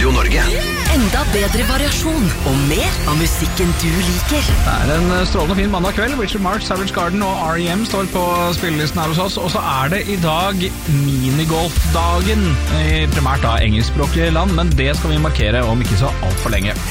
Radio Norge. Enda bedre variasjon og mer av musikken du liker. Det en strålende fin mandag kveld. Richard Marx, Savage Garden og R.E.M. står på spillelisten her hos oss. Og så det i dag minigolfdagen i primært da engelskspråklige land, men det skal vi markere om ikke så alt for lenge.